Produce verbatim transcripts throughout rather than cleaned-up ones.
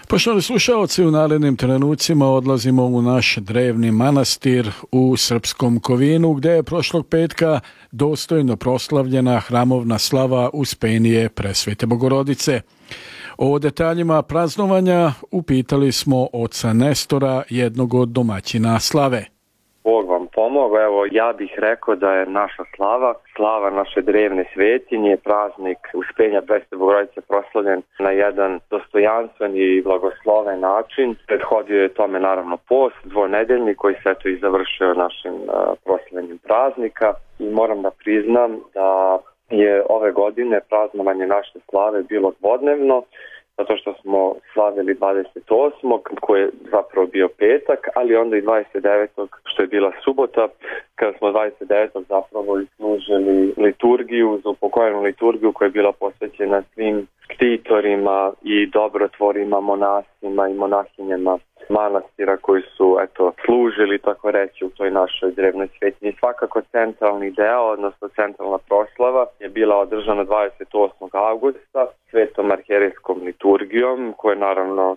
Poštovani slušaoci, u narednim trenucima odlazimo u naš drevni manastir u Srpskom Kovinu, gdje je prošlog petka dostojno proslavljena hramovna slava Uspenije Presvete Bogorodice. O detaljima praznovanja upitali smo oca Nestora, jednog od domaćina slave. Bog vam pomogao. Evo, ja bih rekao da je naša slava, slava naše drevne svetinje, praznik Uspenja Presvete Bogorodice proslavljen na jedan dostojanstven i blagosloven način. Prethodio je tome naravno post, dvonedeljni, koji se eto i završio našim uh, proslavljenjem praznika. I moram da priznam da je ove godine praznovanje naše slave bilo dvodnevno, zato što smo slavili dvadeset osmog koji je zapravo bio petak, ali onda i dvadeset devetog što je bila subota, kada smo dvadeset devetog zapravo služili liturgiju, za upokojenu liturgiju koja je bila posvećena svim štitorima i dobrotvorima, monasima i monahinjama manastira koji su eto služili, tako reći, u toj našoj drevnoj svetinji. Svakako centralni deo, odnosno centralna proslava je bila održana dvadeset osmog avgusta svetom arhijerejskom liturgijom, koju je naravno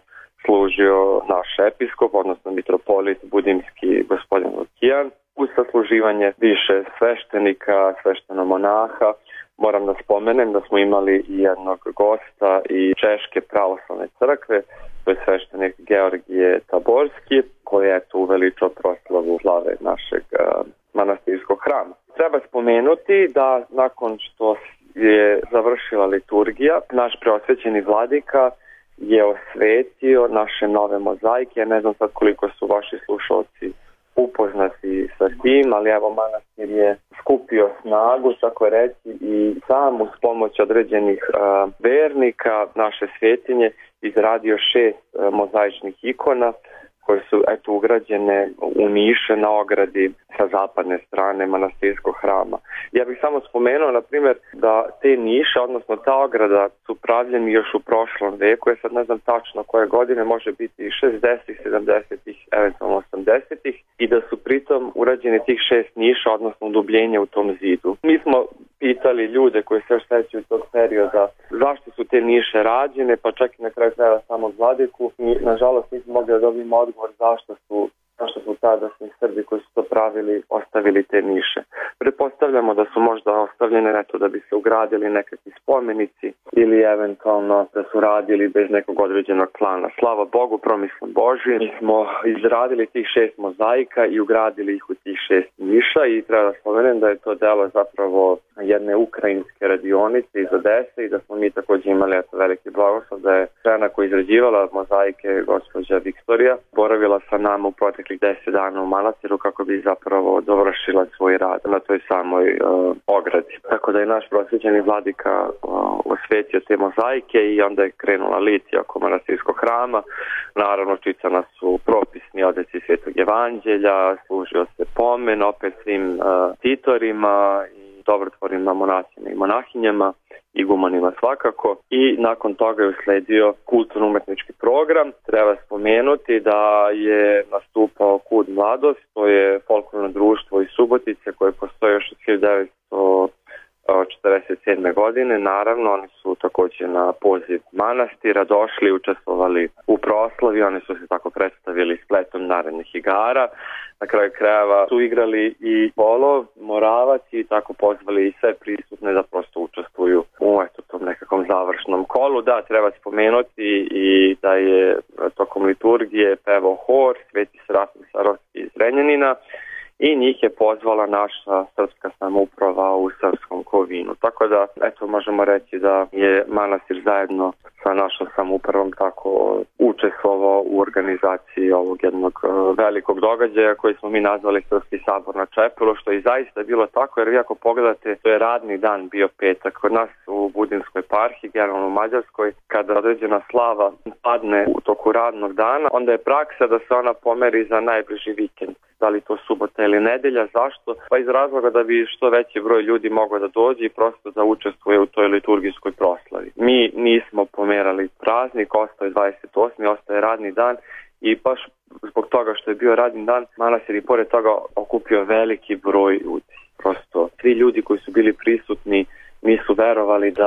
služio naš episkop, odnosno mitropolit budimski gospodin Lukijan, uz sasluživanje više sveštenika, sveštenomonaha. Moram da spomenem da smo imali i jednog gosta i Češke pravoslavne crkve, to je sveštenik Georgije Taborski, koji je tu uveličao proslavu slave našeg uh, manastirskog hrama. Treba spomenuti da nakon što je završila liturgija, naš preosvećeni vladika je osvetio naše nove mozaike. Ja ne znam sad koliko su vaši slušalci upoznati sa tim, ali evo manastir je skupio snagu, tako reći, i sam uz pomoć određenih uh, vernika naše svetinje izradio šest uh, mozaičnih ikona koje su eto ugrađene u niše na ogradi sa zapadne strane manastirskog hrama. Ja bih samo spomenuo, na primjer, da te niše, odnosno ta ograda, su pravljeni još u prošlom veku. Ja sad ne znam tačno koje godine, može biti i šezdesetih, sedamdesetih, eventualno osamdesetih, i da su pritom urađeni tih šest niša, odnosno udubljenje u tom zidu. Mi smo pitali ljude koji se još sećaju tog perioda zašto su te niše rađene, pa čak i na kraju krajeva samog vladiku. I nažalost nismo mogli da dobijemo odgovor zašto su zašto su tadašnji Srbi koji su to pravili ostavili te niše. Pretpostavljamo da su možda ostavljene eto da bi se ugradili nekakvi spomenici ili eventualno da su radili bez nekog određenog plana. Slava Bogu, promislom Božji, mi smo izradili tih šest mozaika i ugradili ih u tih šest niša i treba da spomenem da je to delo zapravo jedne ukrajinske radionice iz Odese i da smo mi također imali eto veliki blagoslov da je žena koja izrađivala mozaike, gospođa Viktorija, boravila sa nama u proteklih deset dana u manastiru kako bi zapravo dovršila svoj rad na toj samoj uh, ogradi. Tako da je naš prosvećeni vladika uh, osvetio te mozaike i onda je krenula litija oko manastirskog hrama. Naravno, čitana su propisni odeci Svetog Evanđelja, služio se pomen opet svim uh, titorima i dobrotvorima, monasima i monahinjama, igumanima svakako, i nakon toga je usledio kulturno-umetnički program. Treba spomenuti da je nastupao Kud Mladost, to je folklorno društvo iz Subotice koje postoje još od hiljadu devetsto četrdeset sedme godine. Naravno, oni su također na poziv manastira došli, učestvovali u proslavi, oni su se tako predstavili spletom narednih igara. Na kraju krajeva su igrali i polo, moravac i tako pozvali i sve prisutne da prosto učestvuju u eto, tom nekakvom završnom kolu. Da, treba spomenuti i da je tokom liturgije pevao hor Sveti Serafim Sarovski iz Zrenjanina i njih je pozvala naša srpska samouprava u Srpskom Kovinu. Tako da, eto, možemo reći da je manastir zajedno sa našom samoupravom tako učestvovao u organizaciji ovog jednog uh, velikog događaja koji smo mi nazvali Srpski sabor na Čepelu, što je zaista bilo tako, jer vi ako pogledate, to je radni dan bio petak. Kod nas u Budinskoj eparhiji, generalno u Mađarskoj, kada određena slava padne u toku radnog dana, onda je praksa da se ona pomeri za najbliži vikend. Da li to subota ili nedelja, zašto? Pa iz razloga da bi što veći broj ljudi mogao da dođe i prosto da učestvuje u toj liturgijskoj proslavi. Mi nismo pomerali praznik, ostao je dvadeset osmi ostaje radni dan i baš zbog toga što je bio radni dan, manastir i pored toga okupio veliki broj ljudi. Prosto svi ljudi koji su bili prisutni nisu verovali da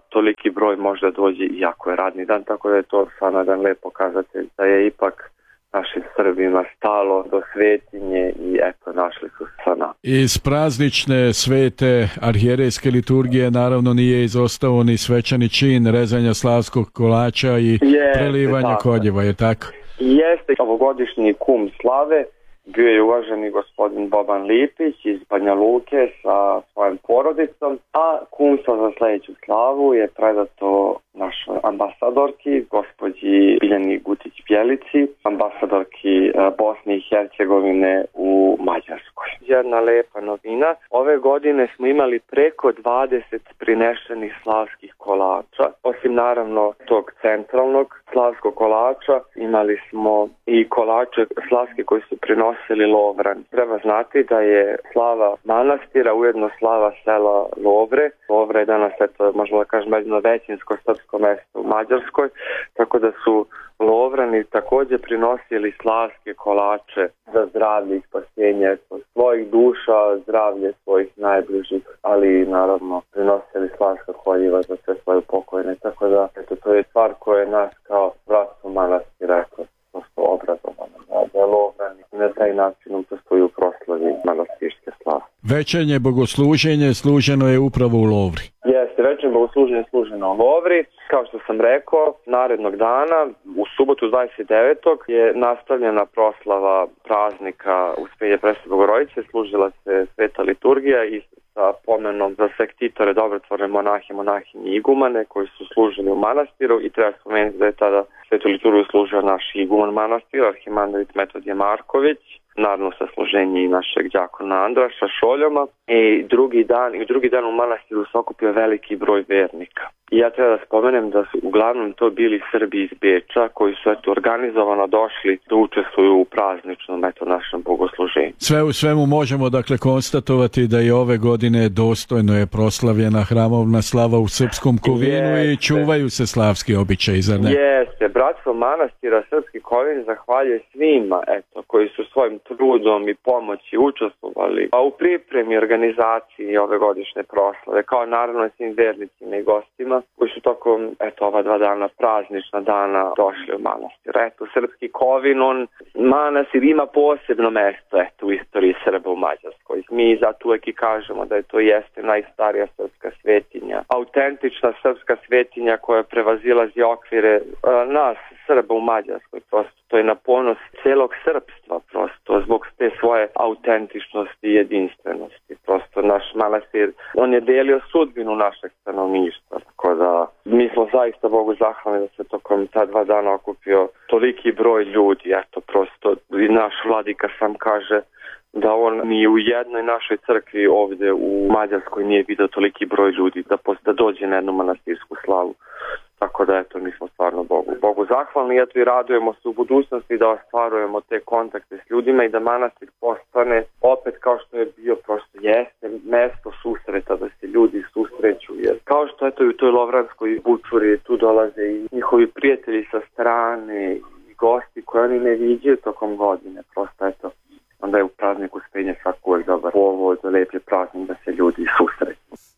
toliki broj možda dođe iako je radni dan, tako da je to stvarno jedan lep pokazatelj da je ipak našim Srbima stalo do svetinje i eto, našli su sana. Iz praznične svete arhijerejske liturgije naravno nije izostao ni svečani čin rezanja slavskog kolača i Jeste, prelivanja tako. Koljeva, je tako? Jeste, ovogodišnji kum slave bio je uvaženi gospodin Boban Lipić iz Banja Luke sa svojom porodicom, a kumstvo za sljedeću slavu je predato našoj ambasadorki, gospođi Biljani Gutić-Bjelici, ambasadorki Bosne i Hercegovine u Mađarskoj. Jedna lepa novina, ove godine smo imali preko dvadeset prinešenih slavskih kolača, osim naravno tog centralnog slavskog kolača, imali smo i kolače slavske koji su prinosili Lovran. Treba znati da je slava manastira ujedno slava sela Lovre. Lovre je danas, eto, možemo da kažem, jedno većinsko srpsko mesto u Mađarskoj, tako da su Lovrani također prinosili slavske kolače za zdravlje i spasenje svojih duša, zdravlje svojih najbližih, ali naravno prinosili slavska koljiva za sve svoje pokojne, tako da eto, to je stvar koja je nas kao bratstvo manastira prosto obrazovano, da je Lovrani na taj način učestvuju u proslavi manastirske slave. Večernje bogosluženje služeno je upravo u Lovri. Jeste, večernje bogosluženje služeno u Lovri. Kao što sam rekao, narednog dana, u subotu dvadeset devetog je nastavljena proslava praznika Uspenja Presvete Bogorodice, služila se sveta liturgija i sa pomenom za sve ktitore, dobrotvorne monahe, monahinje i igumane koji su služili u manastiru i treba spomenuti da je tada svetu liturgiju služio naš iguman manastira, arhimandrit Metodije Marković, naravno sa služenje i našeg đakona Andraša Šoljoma. I drugi dan, i drugi dan u manastiru se okupio veliki broj vernika. I ja treba da spomenem da su uglavnom to bili Srbi iz Beča koji su eto organizovano došli da učestvuju u prazničnom eto našem bogosluženju. Sve u svemu možemo dakle konstatovati da i ove godine dostojno je proslavljena hramovna slava u srpskom Kovinu. Jeste. I čuvaju se slavski običaji, zar ne? Jeste, bratstvo manastira Srpski Kovin zahvaljuje svima eto koji su svojim trudom i pomoći učestvovali a u pripremi organizaciji ove godišnje proslave, kao naravno svim vernicima i gostima koji su tokom eto ova dva dana praznična dana došli u manastir. Eto, Srpski Kovin, on manastir ima posebno mesto eto u istoriji Srba u Mađarskoj. Mi zato uvek i kažemo da je to jeste najstarija srpska svetinja, autentična srpska svetinja koja prevazilazi okvire a, nas Srba u Mađarskoj. Prosto to je na ponos celog srpstva, prosto zbog te svoje autentičnosti i jedinstvenosti. Prosto naš manastir, on je delio sudbinu našeg stanovništva, tako da mi smo zaista Bogu zahvalni da se tokom ta dva dana okupio toliki broj ljudi. Eto, prosto i naš vladika sam kaže da on ni u jednoj našoj crkvi ovdje u Mađarskoj nije vidio toliki broj ljudi da, da dođe na jednu manastirsku slavu. Tako da eto, mi smo stvarno Bogu, Bogu zahvalni i eto i radujemo se u budućnosti da ostvarujemo te kontakte s ljudima i da manastir postane opet kao što je bio, prosto jeste mesto susreta, da se ljudi susreću. Jer kao što eto i u toj Lovranskoj bučuri tu dolaze i njihovi prijatelji sa strane i gosti koje oni ne viđaju tokom godine. Prosto eto